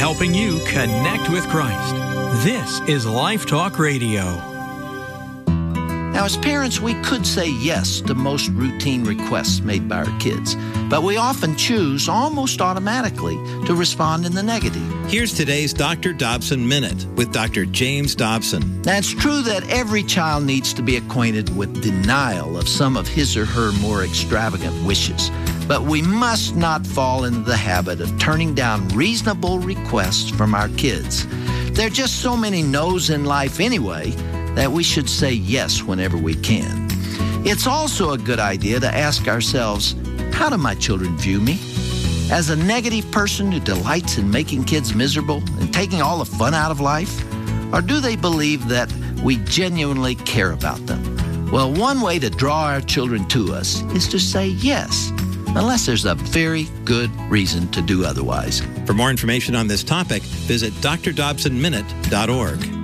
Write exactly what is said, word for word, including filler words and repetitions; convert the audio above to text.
helping you connect with Christ. This is Life Talk Radio. Now, as parents, we could say yes to most routine requests made by our kids, but we often choose almost automatically to respond in the negative. Here's today's Doctor Dobson Minute with Doctor James Dobson. Now, it's true that every child needs to be acquainted with denial of some of his or her more extravagant wishes, but we must not fall into the habit of turning down reasonable requests from our kids. There are just so many no's in life anyway that we should say yes whenever we can. It's also a good idea to ask ourselves, how do my children view me? As a negative person who delights in making kids miserable and taking all the fun out of life? Or do they believe that we genuinely care about them? Well, one way to draw our children to us is to say yes, unless there's a very good reason to do otherwise. For more information on this topic, visit d r dobson minute dot org.